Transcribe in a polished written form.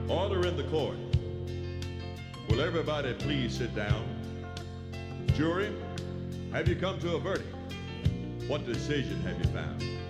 Order in the court. Will everybody please sit down? Jury, have you come to a verdict? What decision have you found?